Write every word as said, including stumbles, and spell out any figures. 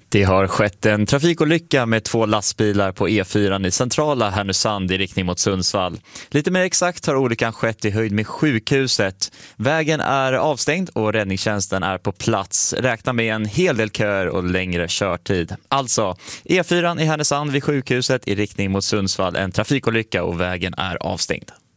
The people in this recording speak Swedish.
Det har skett en trafikolycka med två lastbilar på E fyra i centrala Härnösand i riktning mot Sundsvall. Lite mer exakt har olyckan skett i höjd med sjukhuset. Vägen är avstängd och räddningstjänsten är på plats. Räkna med en hel del köer och längre körtid. Alltså, E fyra i Härnösand vid sjukhuset i riktning mot Sundsvall, en trafikolycka och vägen är avstängd.